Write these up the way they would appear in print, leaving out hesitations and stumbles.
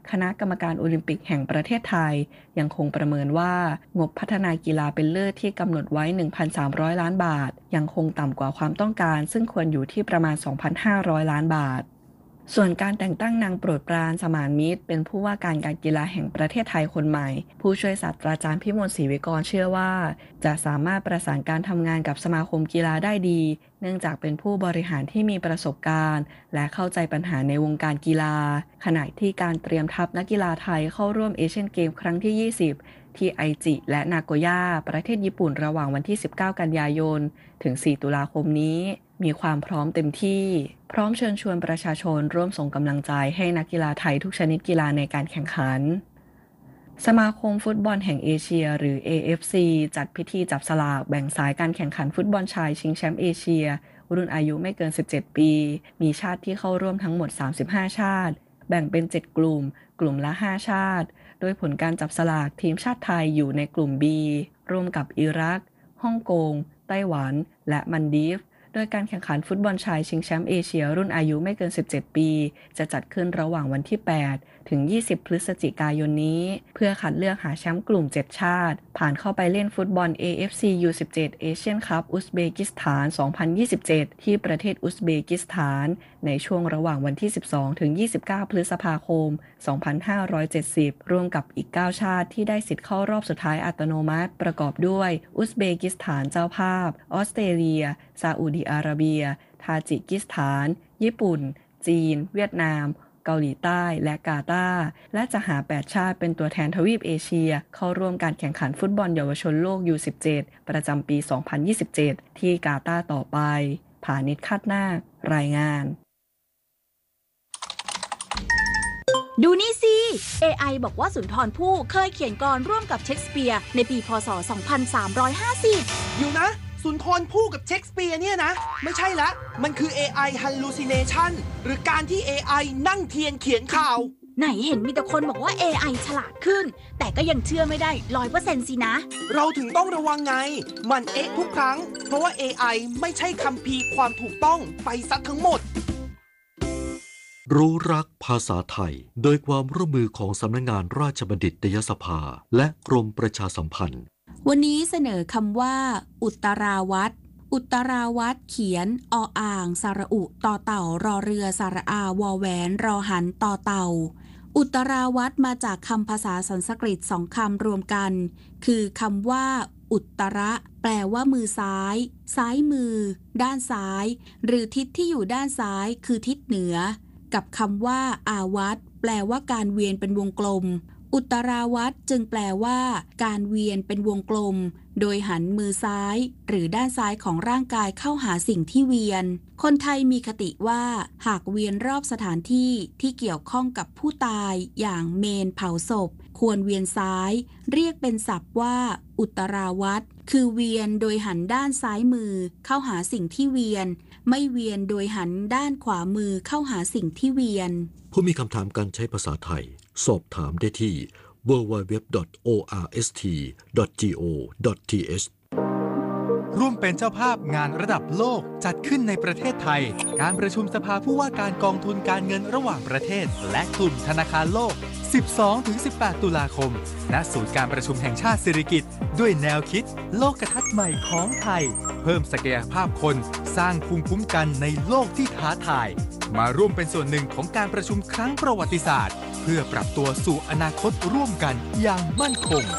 คณะกรรมการโอลิมปิกแห่งประเทศไทยยังคงประเมินว่างบพัฒนากีฬาเป็นเลิศที่กำหนดไว้ 1,300 ล้านบาทยังคงต่ำกว่าความต้องการซึ่งควรอยู่ที่ประมาณ 2,500 ล้านบาทส่วนการแต่งตั้งนางโปรดปรานสมานมิตรเป็นผู้ว่าการการกีฬาแห่งประเทศไทยคนใหม่ผู้ช่วยศาสตราจารย์พิมลศรีวิกรเชื่อว่าจะสามารถประสานการทำงานกับสมาคมกีฬาได้ดีเนื่องจากเป็นผู้บริหารที่มีประสบการณ์และเข้าใจปัญหาในวงการกีฬาขณะที่การเตรียมทัพนักกีฬาไทยเข้าร่วมเอเชียนเกมครั้งที่ 20ที่ไอจิและนาโกย่าประเทศญี่ปุ่นระหว่างวันที่ 19 กันยายนถึง 4 ตุลาคมนี้มีความพร้อมเต็มที่พร้อมเชิญชวนประชาชนร่วมส่งกำลังใจให้นักกีฬาไทยทุกชนิดกีฬาในการแข่งขันสมาคมฟุตบอลแห่งเอเชียหรือ AFC จัดพิธีจับสลากแบ่งสายการแข่งขันฟุตบอลชายชิงแชมป์เอเชียรุ่นอายุไม่เกิน 17 ปีมีชาติที่เข้าร่วมทั้งหมด 35 ชาติแบ่งเป็น 7 กลุ่มละ 5 ชาติโดยผลการจับสลากทีมชาติไทยอยู่ในกลุ่ม B ร่วมกับอิรักฮ่องกงไต้หวันและมันดีฟโดยการแข่งขันฟุตบอลชายชิงแชมป์เอเชียรุ่นอายุไม่เกิน 17 ปีจะจัดขึ้นระหว่างวันที่ 8 ถึง 20 พฤศจิกายนนี้เพื่อคัดเลือกหาแชมป์กลุ่ม 7 ชาติผ่านเข้าไปเล่นฟุตบอล AFC U17 เอเชียนคัพอุซเบกิสถาน 2027 ที่ประเทศอุซเบกิสถานในช่วงระหว่างวันที่ 12 ถึง 29 พฤษภาคม 2570 ร่วมกับอีก 9 ชาติที่ได้สิทธิ์เข้ารอบสุดท้ายอัตโนมัติประกอบด้วยอุซเบกิสถานเจ้าภาพออสเตรเลียซาอุดิอาระเบียทาจิกิสถานญี่ปุ่นจีนเวียดนามเกาหลีใต้และกาตาร์และจะหา 8 ชาติเป็นตัวแทนทวีปเอเชียเข้าร่วมการแข่งขันฟุตบอลเยาวชนโลก U17 ประจำปี 2027 ที่กาตาร์ต่อไปผานิช คาดนาครายงานดูนี่สิ AI บอกว่าสุนทรภู่เคยเขียนกลอนร่วมกับเชคสเปียร์ในปีพ.ศ. 2350 อยู่นะสุนทรภู่กับเชคสเปียร์เนี่ยนะไม่ใช่ละมันคือ AI hallucination หรือการที่ AI นั่งเทียนเขียนข่าวไหนเห็นมีแต่คนบอกว่า AI ฉลาดขึ้นแต่ก็ยังเชื่อไม่ได้ 100% สินะเราถึงต้องระวังไงมันทุกครั้งเพราะว่า AI ไม่ใช่คัมภีร์ความถูกต้องไปซะทั้งหมดรู้รักภาษาไทยโดยความร่วมมือของสำนักงานราชบัณฑิตยสภาและกรมประชาสัมพันธ์วันนี้เสนอคำว่าอุตราวัตอุตราวัตเขียนออ่างสระอุต่อเต่ารอเรือสระอาวอแหวนรอหันต่อเต่าอุตราวัตมาจากคำภาษาสันสกฤต2 คำรวมกันคือคำว่าอุตระแปลว่ามือซ้ายซ้ายมือด้านซ้ายหรือทิศที่อยู่ด้านซ้ายคือทิศเหนือกับคำว่าอาวัตแปลว่าการเวียนเป็นวงกลมอุตราวัตจึงแปลว่าการเวียนเป็นวงกลมโดยหันมือซ้ายหรือด้านซ้ายของร่างกายเข้าหาสิ่งที่เวียนคนไทยมีคติว่าหากเวียนรอบสถานที่ที่เกี่ยวข้องกับผู้ตายอย่างเมนเผาศพควรเวียนซ้ายเรียกเป็นศัพท์ว่าอุตราวัตคือเวียนโดยหันด้านซ้ายมือเข้าหาสิ่งที่เวียนไม่เวียนโดยหันด้านขวามือเข้าหาสิ่งที่เวียนผู้มีคำถามการใช้ภาษาไทยสอบถามได้ที่ www.orst.go.th ร่วมเป็นเจ้าภาพงานระดับโลกจัดขึ้นในประเทศไทยการประชุมสภาผู้ว่าการกองทุนการเงินระหว่างประเทศและกลุ่มธนาคารโลก 12-18 ตุลาคมณศูนย์การประชุมแห่งชาติสิริกิติ์ด้วยแนวคิดโลกทัศน์ใหม่ของไทยเพิ่มศักยภาพคนสร้างภูมิคุ้มกันในโลกที่ท้าทายมาร่วมเป็นส่วนหนึ่งของการประชุมครั้งประวัติศาสตร์เพื่อปรับตัวสู่อนาคตร่วมกันอย่างมั่นคง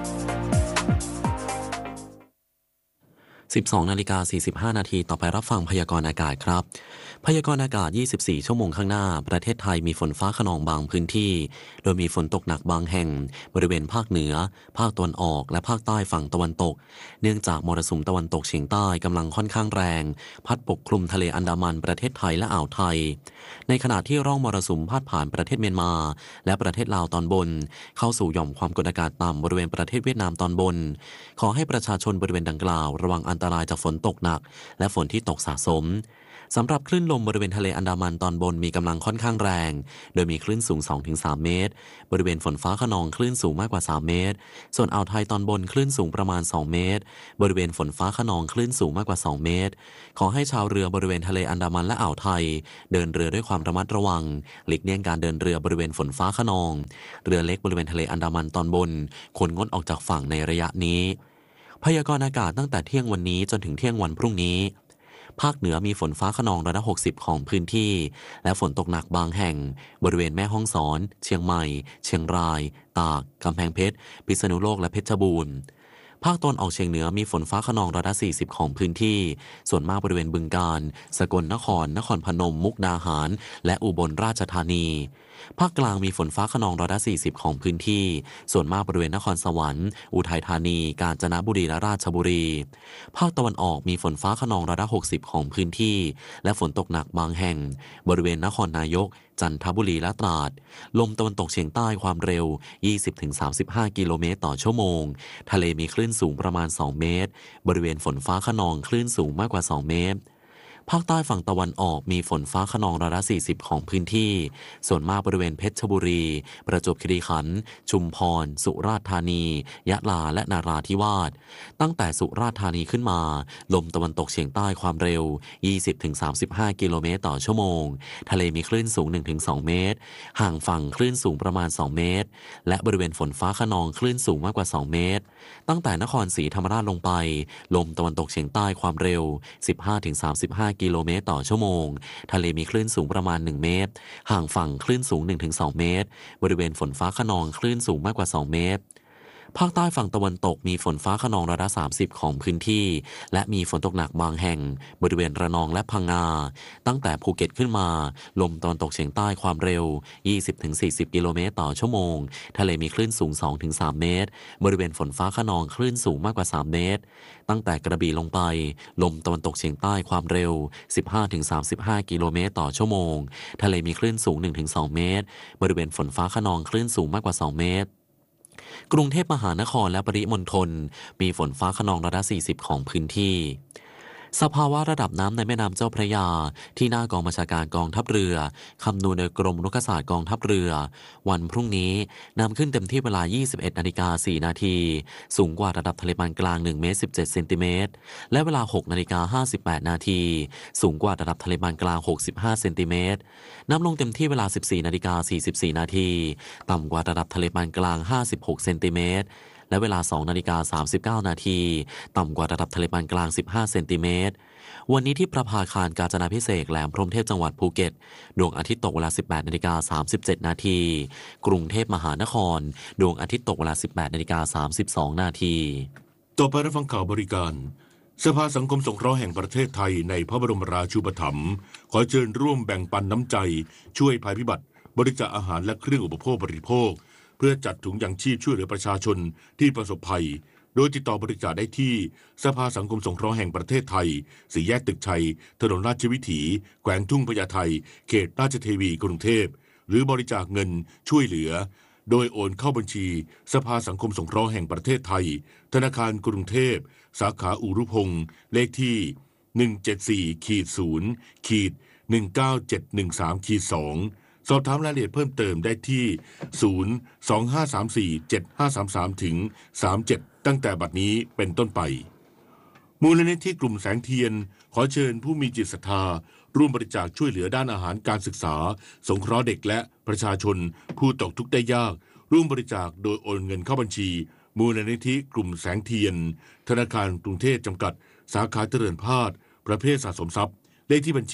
12:45 นาทีต่อไปรับฟังพยากรณ์อากาศครับพยากรณ์อากาศ24ชั่วโมงข้างหน้าประเทศไทยมีฝนฟ้าคะนองบางพื้นที่โดยมีฝนตกหนักบางแห่งบริเวณภาคเหนือภาคตะวันออกและภาคใต้ฝั่งตะวันตกเนื่องจากมรสุมตะวันตกเฉียงใต้กำลังค่อนข้างแรงพัดปกคลุมทะเลอันดามันประเทศไทยและอ่าวไทยในขณะที่ร่องมรสุมพาดผ่านประเทศเมียนมาและประเทศลาวตอนบนเข้าสู่หย่อมความกดอากาศต่ำบริเวณประเทศเวียดนามตอนบนขอให้ประชาชนบริเวณดังกล่าวระวังอันตรายจากฝนตกหนักและฝนที่ตกสะสมสำหรับคลื่นลมบริเวณทะเลอันดามันตอนบนมีกำลังค่อนข้างแรงโดยมีคลื่นสูง 2-3 เมตรบริเวณฝนฟ้าคะนองคลื่นสูงมากกว่า3เมตรส่วนอ่าวไทยตอนบนคลื่นสูงประมาณ2เมตรบริเวณฝนฟ้าคะนองคลื่นสูงมากกว่า2เมตรขอให้ชาวเรือบริเวณทะเลอันดามันและอ่าวไทยเดินเรือด้วยความระมัดระวังหลีกเลี่ยงการเดินเรือบริเวณฝนฟ้าคะนองเรือเล็กบริเวณทะเลอันดามันตอนบนควรงดออกจากฝั่งในระยะนี้พยากรณ์อากาศตั้งแต่เที่ยงวันนี้จนถึงเที่ยงวันพรุ่งนี้ภาคเหนือมีฝนฟ้าคะนองร้อยละ60ของพื้นที่และฝนตกหนักบางแห่งบริเวณแม่ฮ่องสอนเชียงใหม่เชียงรายตากกำแพงเพชรพิษณุโลกและเพชรบูรณ์ภาคตะวันออกเฉียงเหนือมีฝนฟ้าคะนองร้อยละ40ของพื้นที่ส่วนมากบริเวณบึงกาฬสกลนครนครพนมมุกดาหารและอุบลราชธานีภาคกลางมีฝนฟ้าคะนองร้อยละ40ของพื้นที่ส่วนมากบริเวณนครสวรรค์อุทัยธานีกาญจนบุรีและราชบุรีภาคตะวันออกมีฝนฟ้าคะนองร้อยละ60ของพื้นที่และฝนตกหนักบางแห่งบริเวณนครนายกจันทบุรีและตราดลมตะวันตกเฉียงใต้ความเร็ว 20-35 กิโลเมตรต่อชั่วโมงทะเลมีคลื่นสูงประมาณ2เมตรบริเวณฝนฟ้าคะนองคลื่นสูงมากกว่า2เมตรภาคใต้ฝั่งตะวันออกมีฝนฟ้าคะนองร้อยละ40ของพื้นที่ส่วนมากบริเวณเพชรบุรีประจวบคีรีขันธ์ชุมพรสุราษฎร์ธานียะลาและนาราธิวาสตั้งแต่สุราษฎร์ธานีขึ้นมาลมตะวันตกเฉียงใต้ความเร็ว 20-35 กิโลเมตรต่อชั่วโมงทะเลมีคลื่นสูง 1-2 เมตรห่างฝั่งคลื่นสูงประมาณ2เมตรและบริเวณฝนฟ้าคะนองคลื่นสูงมากกว่า2เมตรตั้งแต่นครศรีธรรมราชลงไปลมตะวันตกเฉียงใต้ความเร็ว 15-35 กิโลเมตรต่อชั่วโมงทะเลมีคลื่นสูงประมาณ1เมตรห่างฝั่งคลื่นสูง 1-2 เมตรบริเวณฝนฟ้าคะนองคลื่นสูงมากกว่า2เมตรภาคใต้ฝั่งตะวันตกมีฝนฟ้าคะนองร้อยละ30ของพื้นที่และมีฝนตกหนักบางแห่งบริเวณระนองและพังงาตั้งแต่ภูเก็ตขึ้นมาลมตะวันตกเฉียงใต้ความเร็ว 20-40 กิโลเมตรต่อชั่วโมงทะเลมีคลื่นสูง 2-3 เมตรบริเวณฝนฟ้าคะนองคลื่นสูงมากกว่า3เมตรตั้งแต่กระบี่ลงไปลมตะวันตกเฉียงใต้ความเร็ว 15-35 กิโลเมตรต่อชั่วโมงทะเลมีคลื่นสูง 1-2 เมตรบริเวณฝนฟ้าคะนองคลื่นสูงมากกว่า2เมตรกรุงเทพมหานครและปริมณฑลมีฝนฟ้าคะนองร้อยละ40ของพื้นที่สภาวะระดับน้ำในแม่น้ำเจ้าพระยาที่หน้ากองบัญชาการกองทัพเรือคำนวณโดยกรมรุกขศาสตร์กองทัพเรือวันพรุ่งนี้น้ำขึ้นเต็มที่เวลา 21:04 นาทีสูงกว่าระดับทะเลปานกลาง1เมตร17เซนติเมตรและเวลา 6:58 นาทีสูงกว่าระดับทะเลปานกลาง65เซนติเมตรน้ำลงเต็มที่เวลา 14:44 นาทีต่ำกว่าระดับทะเลปานกลาง56เซนติเมตรและเวลา 2:39 นาทีต่ำกว่าระดับทะเลปานกลาง15เซนติเมตรวันนี้ที่ประภาคารกาญจนาภิเษกแหลมพรหมเทพจังหวัดภูเก็ตดวงอาทิตย์ตกเวลา 18:37 นาทีกรุงเทพมหานครดวงอาทิตย์ตกเวลา 18:32 นาทีต่อไปรับฟังข่าวบริการสภาสังคมสงเคราะห์แห่งประเทศไทยในพระบรมราชูปถัมภ์ขอเชิญร่วมแบ่งปันน้ำใจช่วยภัยพิบัติบริจาคอาหารและเครื่องอุปโภคบริโภคเพื่อจัดถุงยังชีพช่วยเหลือประชาชนที่ประสบภัยโดยติดต่อบริจาคได้ที่สภาสังคมสงเคราะห์แห่งประเทศไทยสี่แยกตึกชัยถนนราชวิถีแขวงทุ่งพญาไทเขตราชเทวีกรุงเทพหรือบริจาคเงินช่วยเหลือโดยโอนเข้าบัญชีสภาสังคมสงเคราะห์แห่งประเทศไทยธนาคารกรุงเทพสาขาอุรุพงษ์เลขที่ 174-0-19713-2สอบถามรายละเอียดเพิ่มเติมได้ที่ 025347533-37 ตั้งแต่บัดนี้เป็นต้นไปมูลนิธิกลุ่มแสงเทียนขอเชิญผู้มีจิตศรัทธาร่วมบริจาคช่วยเหลือด้านอาหารการศึกษาสงเคราะห์เด็กและประชาชนผู้ตกทุกข์ได้ยากร่วมบริจาคโดยโอนเงินเข้าบัญชีมูลนิธิกลุ่มแสงเทียนธนาคารกรุงเทพจำกัดสาขาเจริญพาดประเภทสะสมทรัพย์เลขที่บัญชี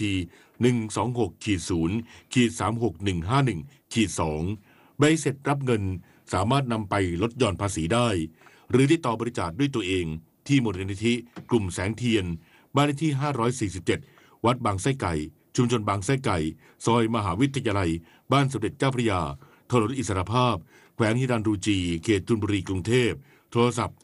126-0-36151-2 ใบเสร็จรับเงินสามารถนำไปลดหย่อนภาษีได้หรือติดต่อบริจาคด้วยตัวเองที่มูลนิธิกลุ่มแสงเทียนบ้านเลขที่547วัดบางไส้ไก่ชุมชนบางไส้ไก่ซอยมหาวิทยาลัยบ้านสมเด็จเจ้าพระยาถนนอิสรภาพแขวงฮิรันดูจีเขตธนบุรีกรุงเทพโทรศัพท์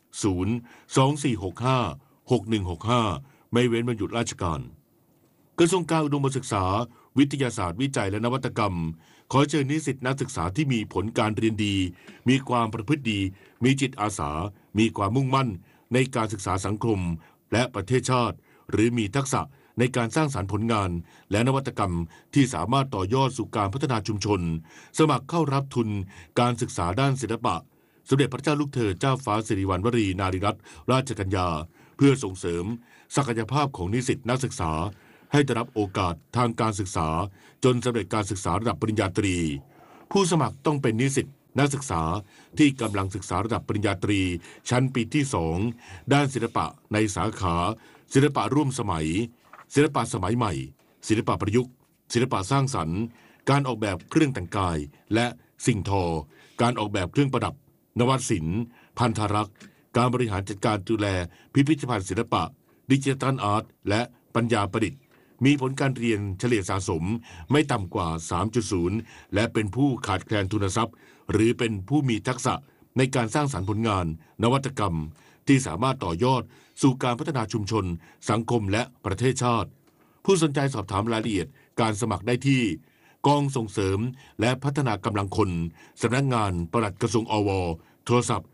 024656165 ไม่เว้นวันหยุดราชการกระทรวงการอุดมศึกษาวิทยาศาสตร์วิจัยและนวัตกรรมขอเชิญนิสิตนักศึกษาที่มีผลการเรียนดีมีความประพฤติดีมีจิตอาสามีความมุ่งมั่นในการศึกษาสังคมและประเทศชาติหรือมีทักษะในการสร้างสรรค์ผลงานและนวัตกรรมที่สามารถต่อยอดสู่การพัฒนาชุมชนสมัครเข้ารับทุนการศึกษาด้านศิลปะสมเด็จพระเจ้าลูกเธอเจ้าฟ้าสิริวัณวรีนารีรัตนราชกัญญาเพื่อส่งเสริมศักยภาพของนิสิตนักศึกษาให้ได้รับโอกาสทางการศึกษาจนสำเร็จการศึกษาระดับปริญญาตรีผู้สมัครต้องเป็นนิสิตนักศึกษาที่กำลังศึกษาระดับปริญญาตรีชั้นปีที่2ด้านศิลปะในสาขาศิลปะร่วมสมัยศิลปะสมัยใหม่ศิลปะประยุกต์ศิลปะสร้างสรรค์การออกแบบเครื่องแต่งกายและสิ่งทอการออกแบบเครื่องประดับนวัตศิลป์พันธรักษ์การบริหารจัดการดูแลพิพิธภัณฑ์ศิลปะดิจิทัลอาร์ตและปัญญาประดิษฐ์มีผลการเรียนเฉลี่ยสะสมไม่ต่ำกว่า 3.0 และเป็นผู้ขาดแคลนทุนทรัพย์หรือเป็นผู้มีทักษะในการสร้างสรรค์ผลงานนวัตกรรมที่สามารถต่อยอดสู่การพัฒนาชุมชนสังคมและประเทศชาติผู้สนใจสอบถามรายละเอียดการสมัครได้ที่กองส่งเสริมและพัฒนากำลังคนสำนักงานปลัดกระทรวงอว.โทรศัพท์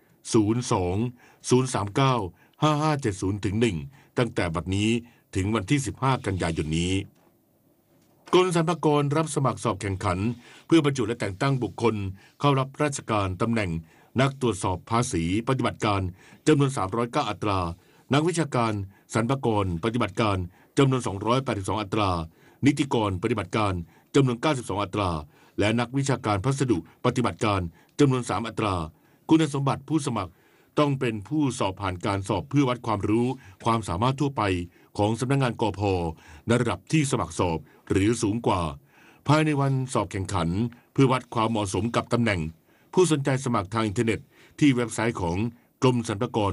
02-039-5570-1 ตั้งแต่บัดนี้ถึงวันที่ 15 กันยายนนี้กรมสรรพากรรับสมัครสอบแข่งขันเพื่อบรรจุและแต่งตั้งบุคคลเข้ารับราชการตำแหน่งนักตรวจสอบภาษีปฏิบัติการจำนวน309อัตรานักวิชาการสรรพากรปฏิบัติการจำนวน282อัตรานิติกรปฏิบัติการจำนวน92อัตราและนักวิชาการพัสดุปฏิบัติการจำนวน3อัตราคุณสมบัติผู้สมัครต้องเป็นผู้สอบผ่านการสอบเพื่อวัดความรู้ความสามารถทั่วไปของสำนักงานกพ.ในระดับที่สมัครสอบหรือสูงกว่าภายในวันสอบแข่งขันเพื่อวัดความเหมาะสมกับตำแหน่งผู้สนใจสมัครทางอินเทอร์เน็ตที่เว็บไซต์ของกรมสรรพากร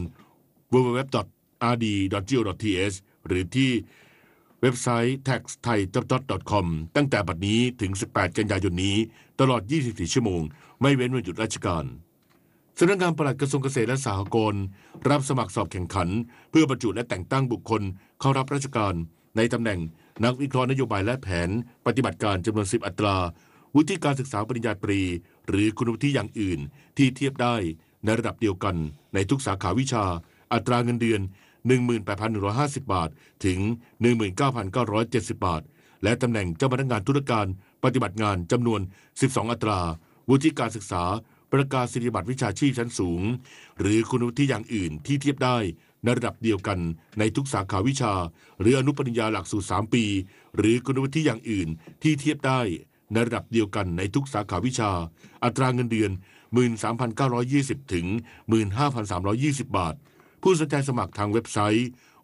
www.rd.go.th หรือที่เว็บไซต์ taxthai.com ตั้งแต่บัดนี้ถึง 18 กันยายนนี้ตลอด 24 ชั่วโมงไม่เว้นวันหยุดราชการสำนักงานปลัดกระทรวงเกษตรและสหกรณ์รับสมัครสอบแข่งขันเพื่อบรรจุและแต่งตั้งบุคคลเข้ารับราชการในตำแหน่งนักวิเคราะห์นโยบายและแผนปฏิบัติการจำนวน10อัตราวุฒิการศึกษาปริญญาตรีหรือคุณวุฒิอย่างอื่นที่เทียบได้ในระดับเดียวกันในทุกสาขาวิชาอัตราเงินเดือน 18,150 บาทถึง 19,970 บาทและตำแหน่งเจ้าพนักงานธุรการปฏิบัติงานจำนวน12อัตราวุฒิการศึกษาประกาศนียบัตรวิชาชีพชั้นสูงหรือคุณวุฒิอย่างอื่นที่เทียบได้ในระดับเดียวกันในทุกสาขาวิชาหรืออนุปริญญาหลักสูตร3ปีหรือคุณวุฒิอย่างอื่นที่เทียบได้ในระดับเดียวกันในทุกสาขาวิชาอัตราเงินเดือน 13,920 ถึง 15,320 บาทผู้สนใจสมัครทางเว็บไซต์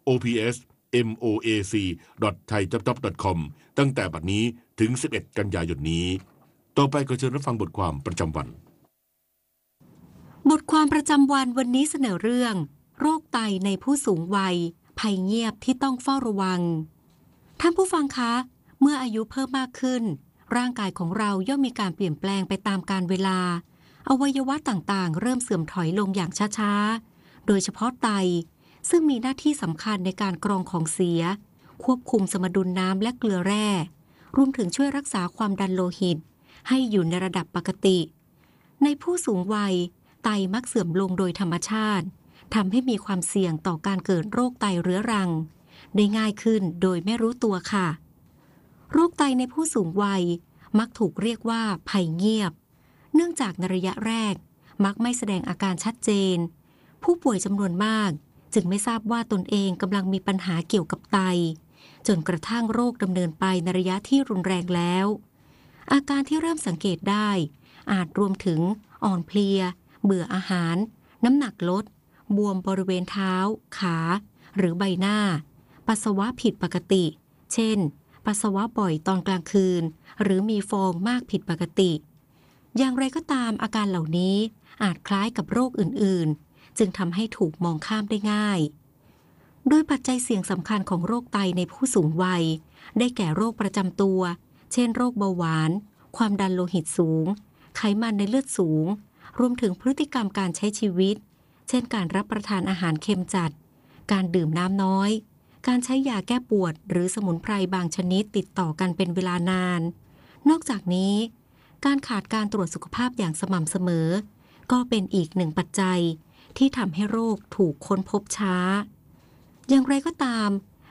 ops.moac.thaijob.com ตั้งแต่บัดนี้ถึง 11 กันยายนนี้ต่อไปก็เชิญรับฟังบทความประจำวันบทความประจำวันวันนี้เสนอเรื่องโรคไตในผู้สูงวัยภัยเงียบที่ต้องเฝ้าระวังท่านผู้ฟังคะเมื่ออายุเพิ่มมากขึ้นร่างกายของเราย่อมมีการเปลี่ยนแปลงไปตามกาลเวลาอวัยวะต่างๆเริ่มเสื่อมถอยลงอย่างช้าๆโดยเฉพาะไตซึ่งมีหน้าที่สำคัญในการกรองของเสียควบคุมสมดุลน้ำและเกลือแร่รวมถึงช่วยรักษาความดันโลหิตให้อยู่ในระดับปกติในผู้สูงวัยไตมักเสื่อมลงโดยธรรมชาติทำให้มีความเสี่ยงต่อการเกิดโรคไตเรื้อรังได้ง่ายขึ้นโดยไม่รู้ตัวค่ะโรคไตในผู้สูงวัยมักถูกเรียกว่าภัยเงียบเนื่องจากในระยะแรกมักไม่แสดงอาการชัดเจนผู้ป่วยจำนวนมากจึงไม่ทราบว่าตนเองกำลังมีปัญหาเกี่ยวกับไตจนกระทั่งโรคดำเนินไปในระยะที่รุนแรงแล้วอาการที่เริ่มสังเกตได้อาจรวมถึงอ่อนเพลียเบื่ออาหารน้ำหนักลดบวมบริเวณเท้าขาหรือใบหน้าปัสสาวะผิดปกติเช่นปัสสาวะบ่อยตอนกลางคืนหรือมีฟองมากผิดปกติอย่างไรก็ตามอาการเหล่านี้อาจคล้ายกับโรคอื่นๆจึงทำให้ถูกมองข้ามได้ง่ายโดยปัจจัยเสี่ยงสำคัญของโรคไตในผู้สูงวัยได้แก่โรคประจำตัวเช่นโรคเบาหวานความดันโลหิตสูงไขมันในเลือดสูงรวมถึงพฤติกรรมการใช้ชีวิตเช่นการรับประทานอาหารเค็มจัดการดื่มน้ำน้อยการใช้ยาแก้ปวดหรือสมุนไพรบางชนิดติดต่อกันเป็นเวลานานนอกจากนี้การขาดการตรวจสุขภาพอย่างสม่ำเสมอก็เป็นอีกหนึ่งปัจจัยที่ทำให้โรคถูกค้นพบช้าอย่างไรก็ตาม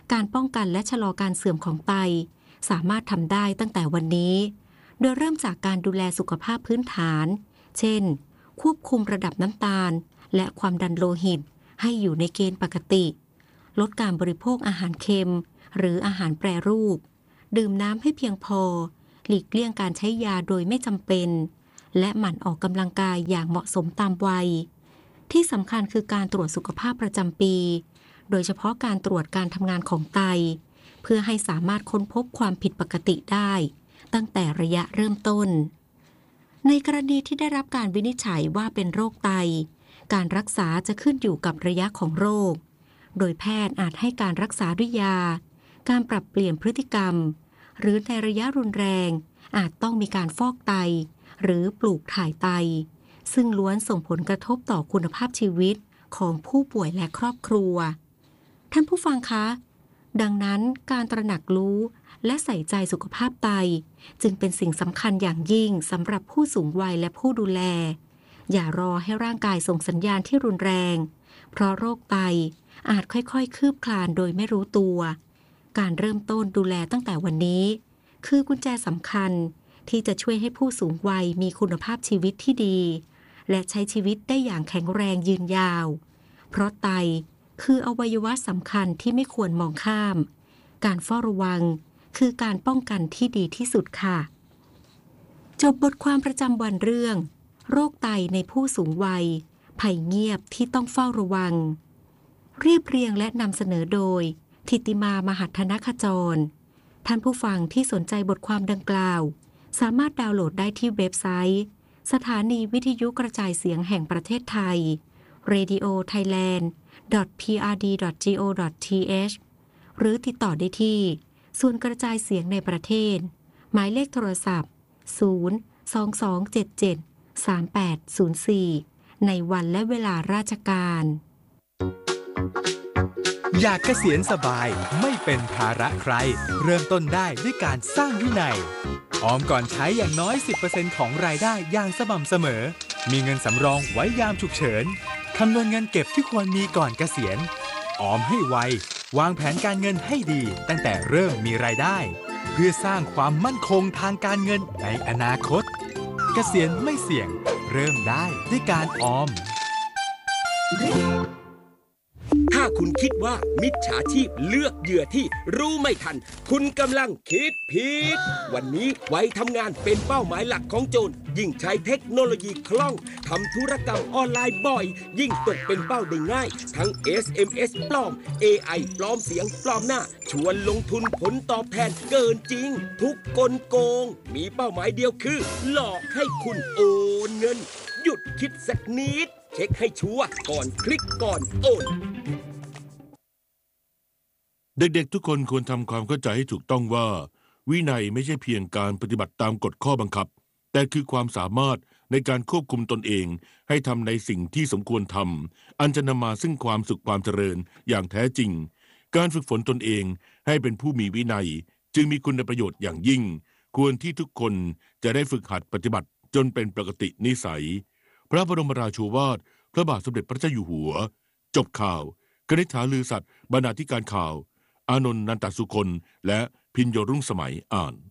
การป้องกันและชะลอการเสื่อมของไตสามารถทำได้ตั้งแต่วันนี้โดยเริ่มจากการดูแลสุขภาพพื้นฐานเช่นควบคุมระดับน้ำตาลและความดันโลหิตให้อยู่ในเกณฑ์ปกติลดการบริโภคอาหารเค็มหรืออาหารแปรรูปดื่มน้ำให้เพียงพอหลีกเลี่ยงการใช้ยาโดยไม่จำเป็นและหมั่นออกกำลังกายอย่างเหมาะสมตามวัยที่สำคัญคือการตรวจสุขภาพประจำปีโดยเฉพาะการตรวจการทำงานของไตเพื่อให้สามารถค้นพบความผิดปกติได้ตั้งแต่ระยะเริ่มต้นในกรณีที่ได้รับการวินิจฉัยว่าเป็นโรคไตการรักษาจะขึ้นอยู่กับระยะของโรคโดยแพทย์อาจให้การรักษาด้วยยาการปรับเปลี่ยนพฤติกรรมหรือในระยะรุนแรงอาจต้องมีการฟอกไตหรือปลูกถ่ายไตซึ่งล้วนส่งผลกระทบต่อคุณภาพชีวิตของผู้ป่วยและครอบครัวท่านผู้ฟังคะดังนั้นการตระหนักรู้และใส่ใจสุขภาพไตจึงเป็นสิ่งสำคัญอย่างยิ่งสำหรับผู้สูงวัยและผู้ดูแลอย่ารอให้ร่างกายส่งสัญญาณที่รุนแรงเพราะโรคไตอาจค่อยๆคืบคลานโดยไม่รู้ตัวการเริ่มต้นดูแลตั้งแต่วันนี้คือกุญแจสำคัญที่จะช่วยให้ผู้สูงวัยมีคุณภาพชีวิตที่ดีและใช้ชีวิตได้อย่างแข็งแรงยืนยาวเพราะไตคืออวัยวะสำคัญที่ไม่ควรมองข้ามการเฝ้าระวังคือการป้องกันที่ดีที่สุดค่ะจบบทความประจำวันเรื่องโรคไตในผู้สูงวัยภัยเงียบที่ต้องเฝ้าระวังเรียบเรียงและนำเสนอโดยธิติมามหัฒนขจรท่านผู้ฟังที่สนใจบทความดังกล่าวสามารถดาวน์โหลดได้ที่เว็บไซต์สถานีวิทยุกระจายเสียงแห่งประเทศไทย radiothailand.prd.go.th หรือติดต่อได้ที่ศูนย์กระจายเสียงในประเทศหมายเลขโทรศัพท์ 022773804 ในวันและเวลาราชการอยากเกษียณสบายไม่เป็นภาระใครเริ่มต้นได้ด้วยการสร้างวินัยออมก่อนใช้อย่างน้อย 10% ของรายได้อย่างสม่ำเสมอมีเงินสำรองไว้ยามฉุกเฉินคำนวณเงินเก็บที่ควรมีก่อนเกษียณออมให้ไววางแผนการเงินให้ดีตั้งแต่เริ่มมีรายได้เพื่อสร้างความมั่นคงทางการเงินในอนาคตเกษียณไม่เสี่ยงเริ่มได้ด้วยการออมถ้าคุณคิดว่ามิจฉาชีพเลือกเหยื่อที่รู้ไม่ทันคุณกำลังคิดผิดวันนี้วัยทำงานเป็นเป้าหมายหลักของโจรยิ่งใช้เทคโนโลยีคล่องทำธุรกรรมออนไลน์บ่อยยิ่งตกเป็นเป้าได้ง่ายทั้ง SMS ปลอม AI ปลอมเสียงปลอมหน้าชวนลงทุนผลตอบแทนเกินจริงทุกกลโกงมีเป้าหมายเดียวคือหลอกให้คุณโอนเงินหยุดคิดสักนิดเช็คให้ชัวร์ก่อนคลิกก่อนโอนเด็กๆทุกคนควรทำความเข้าใจให้ถูกต้องว่าวินัยไม่ใช่เพียงการปฏิบัติตามกฎข้อบังคับแต่คือความสามารถในการควบคุมตนเองให้ทำในสิ่งที่สมควรทำอันจะนำมาซึ่งความสุขความเจริญอย่างแท้จริงการฝึกฝนตนเองให้เป็นผู้มีวินัยจึงมีคุณประโยชน์อย่างยิ่งควรที่ทุกคนจะได้ฝึกหัดปฏิบัติจนเป็นปกตินิสัยพระบรมราโชวาทพระบาทสมเด็จพระเจ้าอยู่หัวจบข่าวกนิษฐาลือสัตย์บรรณาธิการข่าวอานนท์นันตสุคนและพิญโยรุ่งสมัยอ่าน